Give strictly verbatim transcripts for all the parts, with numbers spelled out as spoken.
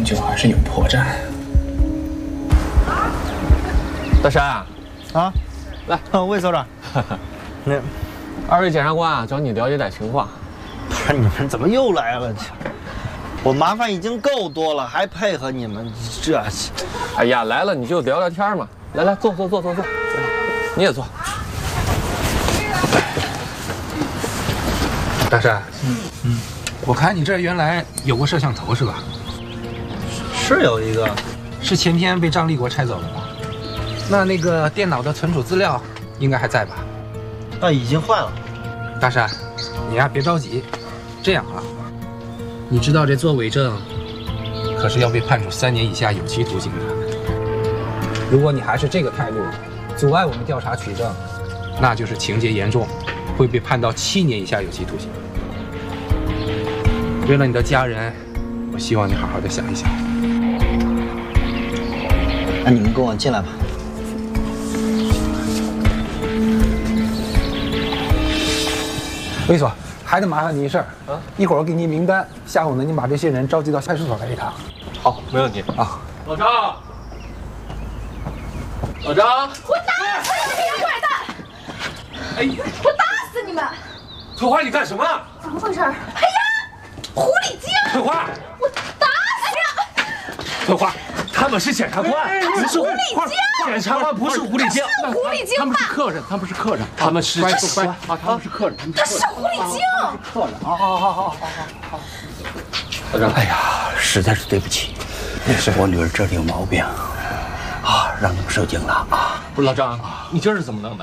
究还是有破绽。 大山， 啊， 来， 嗯，魏所长，那二位检察官啊，找你了解点情况。 不是你们怎么又来了？我麻烦已经够多了，还配合你们，这…… 哎呀，来了你就聊聊天嘛。来来，坐坐坐坐坐，你也坐。 大山，嗯嗯，我看你这原来有个摄像头是吧？ 是有一个， 是前天被张立国拆走了吧？那那个电脑的存储资料应该还在吧？ 那已经坏了。 大山，你呀别着急，这样啊，你知道这做伪证可是要被判处三年以下有期徒刑的。如果你还是这个态度，阻碍我们调查取证，那就是情节严重，会被判到七年以下有期徒刑。为了你的家人，我希望你好好的想一想。 那你们跟我进来吧。 魏所，还得麻烦你一事儿啊！一会儿我给你名单，下午呢，你把这些人召集到派出所来一趟。 好，没问题啊。 老张，老张， 我打死你这个坏蛋！ 哎呀， 我打死你们！ 翠花，你干什么？ 怎么回事？哎呀，狐狸精！ 翠花， 我打死你！ 翠花，他们是检察官， 不是狐狸精。 检察官不是狐狸精， 是狐狸精吧？ 他们是客人，他们是客人， 他们是乖乖啊，他们是客人， 他是狐狸精。 客人，好好好好好好。 老张， 哎呀，实在是对不起，是我女儿这里有毛病，啊，让你们受惊了啊。 不是老张，你这是怎么弄的？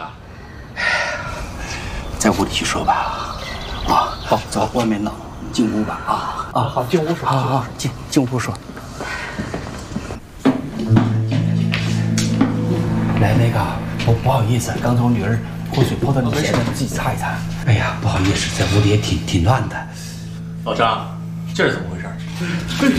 在屋里去说吧。啊，好，走，外面冷，进屋吧。啊啊， 好，进屋说。 好好好，进进屋说。来，那个，不不好意思，刚才我女儿泼水泼到你鞋上，自己擦一擦。哎呀，不好意思，在屋里也挺挺乱的。 老张，这是怎么回事？